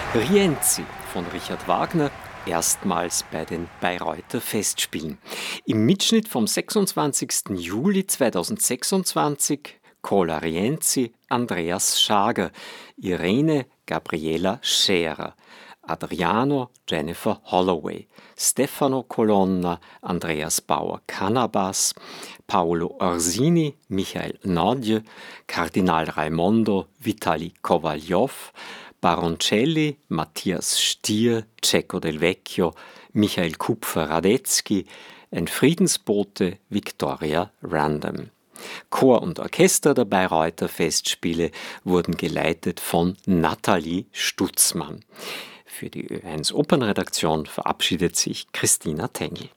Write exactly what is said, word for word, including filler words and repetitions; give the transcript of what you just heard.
Rienzi von Richard Wagner, erstmals bei den Bayreuther Festspielen. Im Mitschnitt vom sechsundzwanzigsten Juli zweitausendsechsundzwanzig Cola Rienzi, Andreas Schager, Irene Gabriela Scherer, Adriano Jennifer Holloway, Stefano Colonna, Andreas Bauer-Cannabas, Paolo Orsini, Michael Nodje, Kardinal Raimondo, Vitali Kovaljov, Baroncelli, Matthias Stier, Cecco Del Vecchio, Michael Kupfer-Radetzky, ein Friedensbote, Victoria Random. Chor und Orchester der Bayreuther Festspiele wurden geleitet von Nathalie Stutzmann. Für die Ö eins Opernredaktion verabschiedet sich Christina Tengl.